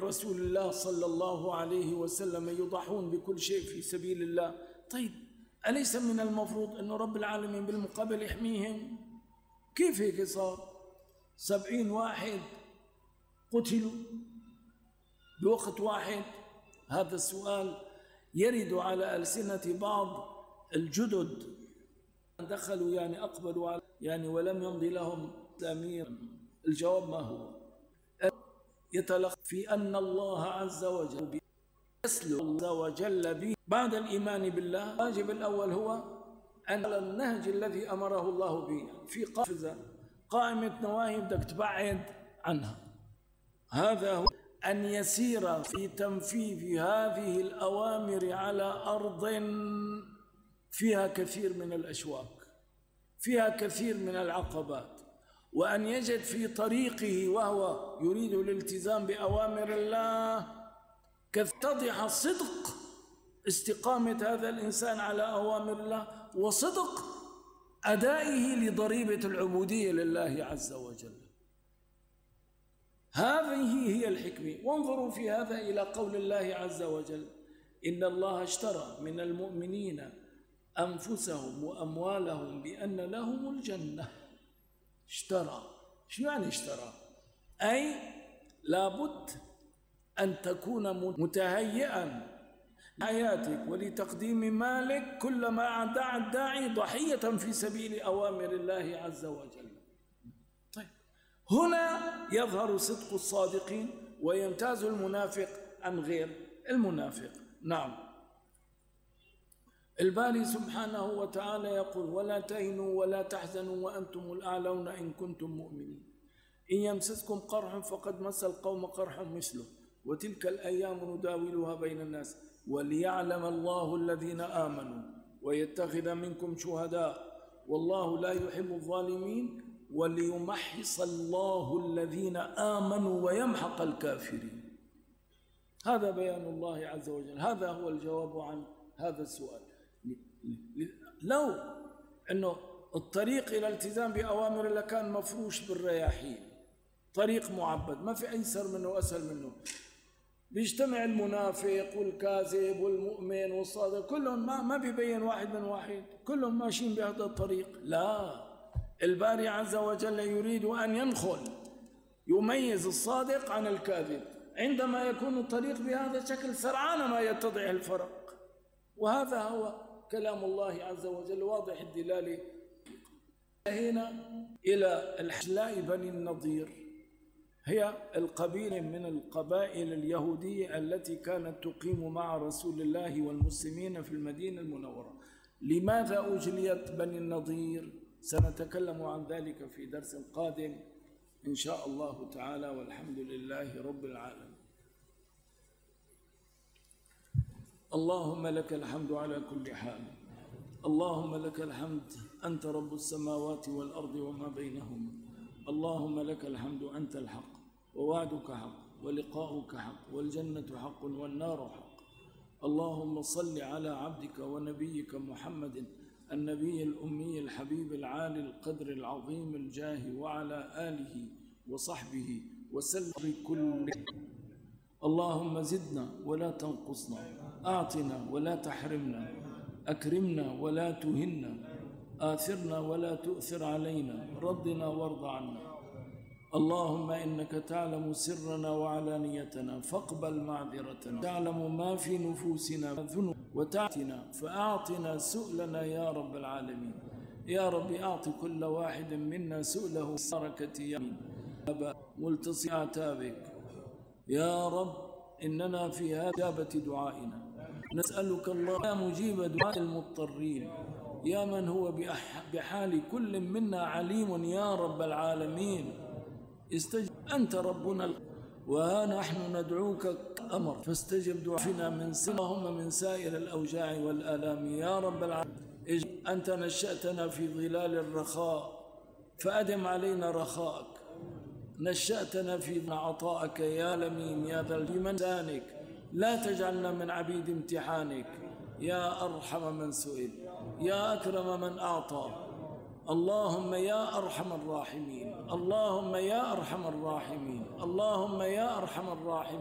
رسول الله صلى الله عليه وسلم يضحون بكل شيء في سبيل الله. طيب أليس من المفروض أن رب العالمين بالمقابل يحميهم؟ كيف هيك صار 70 واحد قتلوا بوقت واحد؟ هذا السؤال يرد على ألسنة بعض الجدد دخلوا أقبلوا على ولم يمضي لهم الأمير. الجواب ما هو؟ يتلخص في أن الله عز وجل يسلو عز وجل به بعد الإيمان بالله. الواجب الأول هو أن على النهج الذي أمره الله به في قائمة نواهي بدك تبعد عنها. هذا هو أن يسير في تنفيذ هذه الأوامر على أرض فيها كثير من الأشواك، فيها كثير من العقبات، وأن يجد في طريقه وهو يريد الالتزام بأوامر الله تتضح صدق استقامة هذا الإنسان على أوامر الله وصدق أدائه لضريبة العبودية لله عز وجل. هذه هي الحكمة. وانظروا في هذا إلى قول الله عز وجل: إن الله اشترى من المؤمنين أنفسهم وأموالهم بأن لهم الجنة. اشترى. شو يعني اشترى؟ أي لابد أن تكون متهيئا حياتك ولتقديم مالك كلما دعا الداعي ضحية في سبيل أوامر الله عز وجل. طيب هنا يظهر صدق الصادقين ويمتاز المنافق عن غير المنافق. نعم، الباري سبحانه وتعالى يقول: ولا تهنوا ولا تحزنوا وأنتم الأعلون إن كنتم مؤمنين. إن يمسسكم قرح فقد مس القوم قرح مثله وتلك الأيام نداولها بين الناس وليعلم الله الذين آمنوا ويتخذ منكم شهداء والله لا يحب الظالمين وليمحص الله الذين آمنوا ويمحق الكافرين. هذا بيان الله عز وجل. هذا هو الجواب عن هذا السؤال. لو أنه الطريق إلى الالتزام بأوامر الله كان مفروش بالرياحين، طريق معبد، ما في أيسر منه وأسهل منه، بيجتمع المنافق والكاذب والمؤمن والصادق كلهم ما بيبين واحد من واحد، كلهم ماشيين بهذا الطريق. لا، الباري عز وجل يريد أن يميز الصادق عن الكاذب. عندما يكون الطريق بهذا الشكل سرعان ما يتضح الفرق. وهذا هو كلام الله عز وجل واضح الدلالة. هنا إلى الحجلاء بني النضير، هي القبيلة من القبائل اليهودية التي كانت تقيم مع رسول الله والمسلمين في المدينة المنورة. لماذا أجليت بني النضير؟ سنتكلم عن ذلك في درس قادم إن شاء الله تعالى، والحمد لله رب العالمين. اللهم لك الحمد على كل حال. اللهم لك الحمد أنت رب السماوات والأرض وما بينهما. اللهم لك الحمد أنت الحق ووعدك حق ولقاؤك حق والجنة حق والنار حق. اللهم صل على عبدك ونبيك محمد النبي الأمي الحبيب العالي القدر العظيم الجاه وعلى آله وصحبه وسلم بكل. اللهم زدنا ولا تنقصنا، أعطنا ولا تحرمنا، أكرمنا ولا تهنا، آثرنا ولا تؤثر علينا، ردنا وارض عنا. اللهم إنك تعلم سرنا وعلانيتنا فاقبل معذرتنا، تعلم ما في نفوسنا ذنوب وتعتنا فأعطنا سؤلنا يا رب العالمين. يا رب أعط كل واحد منا سؤله بركة يمين ملتصق عتابك. يا رب إننا في هذه إجابة دعائنا نسألك الله يا مجيب دعاء المضطرين، يا من هو بحال كل منا عليم يا رب العالمين. استجب أنت ربنا ونحن ندعوك أمر فاستجب دعائنا من اللهم من سائر الأوجاع والآلام يا رب العالمين. أنت نشأتنا في ظلال الرخاء فأدم علينا رخاءك، نشأتنا في عطائك يا لمين يا ذا المنانك. لا تجعلنا من عبيد امتحانك يا أرحم من سئل يا أكرم من أعطى. اللهم يا أرحم الراحمين، اللهم يا أرحم الراحمين، اللهم يا أرحم الراحمين.